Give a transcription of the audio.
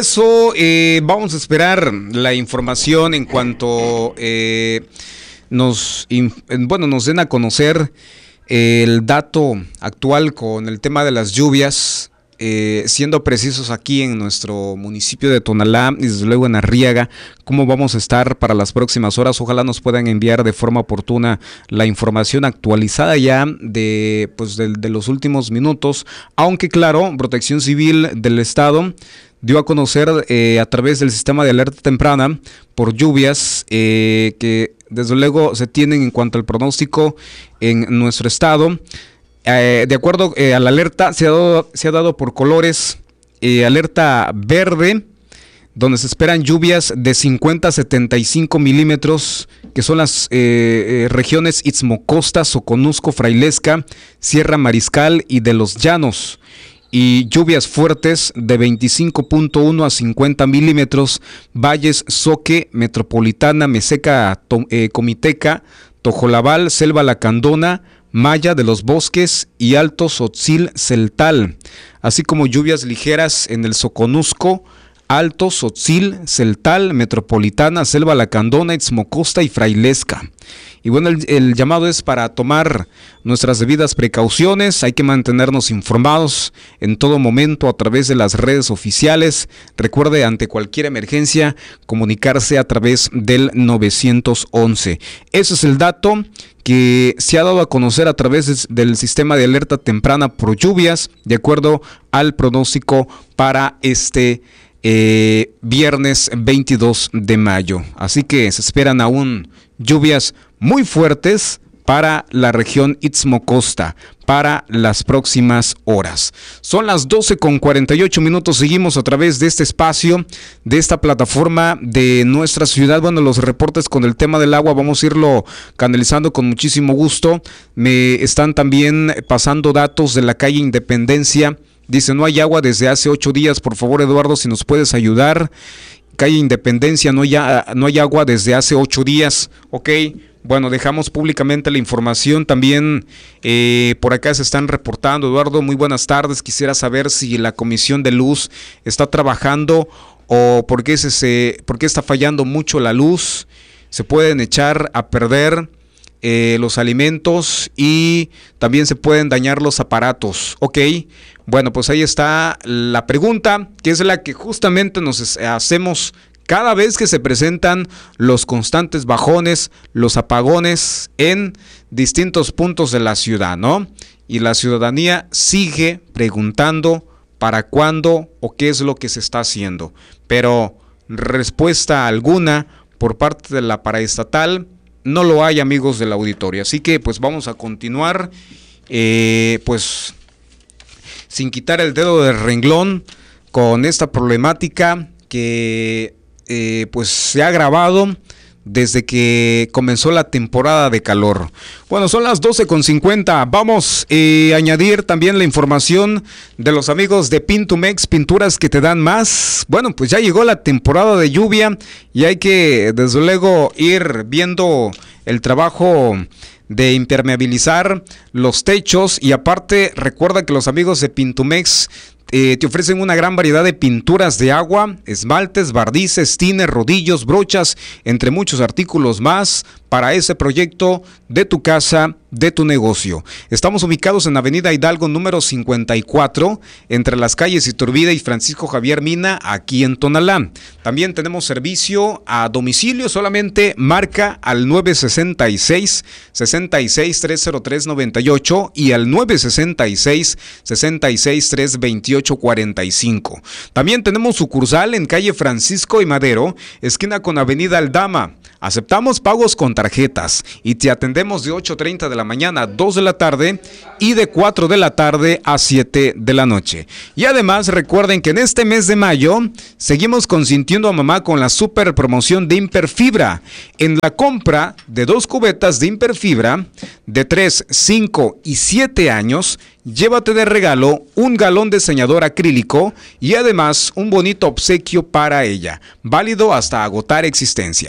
Eso, vamos a esperar la información en cuanto nos den a conocer el dato actual con el tema de las lluvias, siendo precisos aquí en nuestro municipio de Tonalá y desde luego en Arriaga, cómo vamos a estar para las próximas horas. Ojalá nos puedan enviar de forma oportuna la información actualizada ya de los últimos minutos, aunque claro, Protección Civil del Estado dio a conocer a través del sistema de alerta temprana por lluvias que desde luego se tienen en cuanto al pronóstico en nuestro estado. De acuerdo a la alerta, se ha dado por colores: alerta verde, donde se esperan lluvias de 50 a 75 milímetros, que son las regiones Istmo Costa, Soconusco, Frailesca, Sierra Mariscal y de los Llanos. Y lluvias fuertes de 25.1 a 50 milímetros, Valles, Soque, Metropolitana, Meseca, Comiteca, Tojolabal, Selva Lacandona, Maya de los Bosques y Alto Tzotzil Celtal, así como lluvias ligeras en el Soconusco, Alto Tzotzil Celtal, Metropolitana, Selva Lacandona, Istmo Costa y Frailesca. Y bueno, el llamado es para tomar nuestras debidas precauciones. Hay que mantenernos informados en todo momento a través de las redes oficiales. Recuerde, ante cualquier emergencia, comunicarse a través del 911. Ese es el dato que se ha dado a conocer a través del sistema de alerta temprana por lluvias, de acuerdo al pronóstico para este viernes 22 de mayo. Así que se esperan aún lluvias muy fuertes para la región Istmo Costa para las próximas horas. Son las 12:48. Seguimos a través de este espacio, de esta plataforma de nuestra ciudad. Bueno, los reportes con el tema del agua vamos a irlo canalizando con muchísimo gusto. Me están también pasando datos de la calle Independencia. Dice: no hay agua desde hace 8 días. Por favor, Eduardo, si nos puedes ayudar. Calle Independencia, no hay agua desde hace 8 días. Ok, bueno, dejamos públicamente la información. También por acá se están reportando. Eduardo, muy buenas tardes. Quisiera saber si la Comisión de Luz está trabajando o por qué está fallando mucho la luz. Se pueden echar a perder los alimentos y también se pueden dañar los aparatos. Ok, bueno, pues ahí está la pregunta, que es la que justamente nos hacemos cada vez que se presentan los constantes bajones, los apagones en distintos puntos de la ciudad, ¿no? Y la ciudadanía sigue preguntando para cuándo o qué es lo que se está haciendo, pero respuesta alguna por parte de la paraestatal no lo hay, amigos del auditorio. Así que pues vamos a continuar pues sin quitar el dedo del renglón con esta problemática que pues se ha agravado desde que comenzó la temporada de calor. Bueno, son las 12:50. Vamos a añadir también la información de los amigos de Pintumex, pinturas que te dan más. Bueno, pues ya llegó la temporada de lluvia y hay que desde luego ir viendo el trabajo de impermeabilizar los techos. Y aparte, recuerda que los amigos de Pintumex te ofrecen una gran variedad de pinturas de agua, esmaltes, barnices, tines, rodillos, brochas, entre muchos artículos más para ese proyecto de tu casa, de tu negocio. Estamos ubicados en Avenida Hidalgo número 54, entre las calles Iturbide y Francisco Javier Mina, aquí en Tonalá. También tenemos servicio a domicilio, solamente marca al 966-66-303-98 y al 966-66-328-45. También tenemos sucursal en calle Francisco y Madero, esquina con Avenida Aldama. Aceptamos pagos con tarjetas y te atendemos de 8:30 de la mañana a 2 de la tarde y de 4 de la tarde a 7 de la noche. Y además recuerden que en este mes de mayo seguimos consintiendo a mamá con la super promoción de Imperfibra. En la compra de 2 cubetas de Imperfibra de 3, 5 y 7 años, llévate de regalo un galón de sellador acrílico y además un bonito obsequio para ella, válido hasta agotar existencias.